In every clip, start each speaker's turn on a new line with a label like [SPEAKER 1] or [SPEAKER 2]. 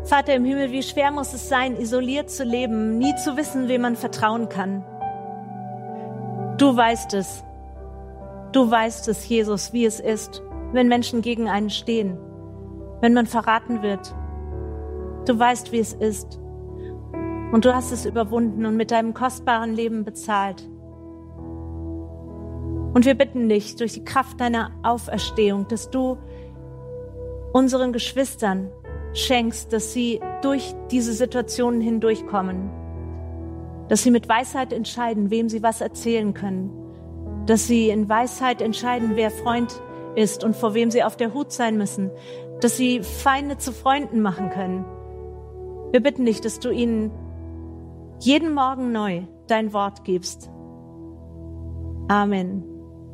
[SPEAKER 1] Vater im Himmel, wie schwer muss es sein, isoliert zu leben, nie zu wissen, wem man vertrauen kann. Du weißt es. Du weißt es, Jesus, wie es ist, wenn Menschen gegen einen stehen, wenn man verraten wird. Du weißt, wie es ist. Und du hast es überwunden und mit deinem kostbaren Leben bezahlt. Und wir bitten dich durch die Kraft deiner Auferstehung, dass du unseren Geschwistern schenkst, dass sie durch diese Situationen hindurchkommen, dass sie mit Weisheit entscheiden, wem sie was erzählen können, dass sie in Weisheit entscheiden, wer Freund ist und vor wem sie auf der Hut sein müssen, dass sie Feinde zu Freunden machen können. Wir bitten dich, dass du ihnen jeden Morgen neu dein Wort gibst. Amen.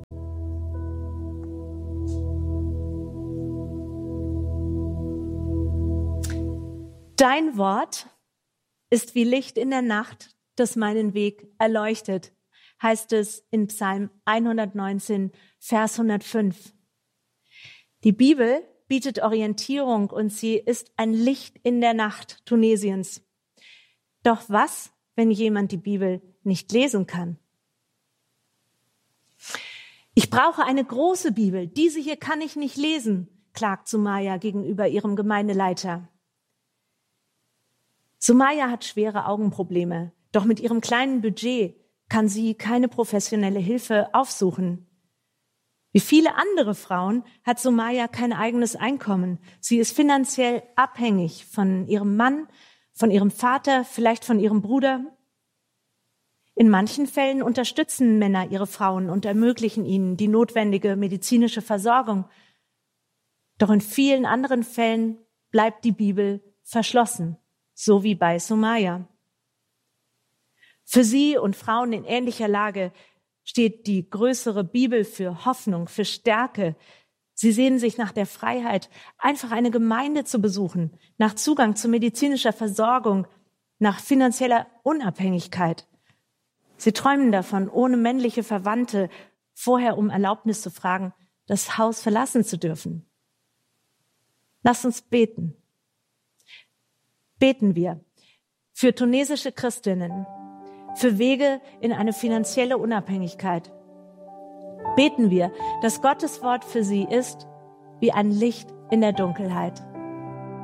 [SPEAKER 1] Dein Wort ist wie Licht in der Nacht, das meinen Weg erleuchtet, heißt es in Psalm 119, Vers 105. Die Bibel bietet Orientierung und sie ist ein Licht in der Nacht Tunesiens. Doch was, wenn jemand die Bibel nicht lesen kann? Ich brauche eine große Bibel, diese hier kann ich nicht lesen, klagt Sumaya gegenüber ihrem Gemeindeleiter. Sumaya hat schwere Augenprobleme, doch mit ihrem kleinen Budget kann sie keine professionelle Hilfe aufsuchen. Wie viele andere Frauen hat Sumaya kein eigenes Einkommen. Sie ist finanziell abhängig von ihrem Mann, von ihrem Vater, vielleicht von ihrem Bruder. In manchen Fällen unterstützen Männer ihre Frauen und ermöglichen ihnen die notwendige medizinische Versorgung. Doch in vielen anderen Fällen bleibt die Bibel verschlossen, so wie bei Sumaya. Für sie und Frauen in ähnlicher Lage steht die größere Bibel für Hoffnung, für Stärke. Sie sehnen sich nach der Freiheit, einfach eine Gemeinde zu besuchen, nach Zugang zu medizinischer Versorgung, nach finanzieller Unabhängigkeit. Sie träumen davon, ohne männliche Verwandte vorher um Erlaubnis zu fragen, das Haus verlassen zu dürfen. Lasst uns beten. Beten wir für tunesische Christinnen, für Wege in eine finanzielle Unabhängigkeit. Beten wir, dass Gottes Wort für sie ist wie ein Licht in der Dunkelheit.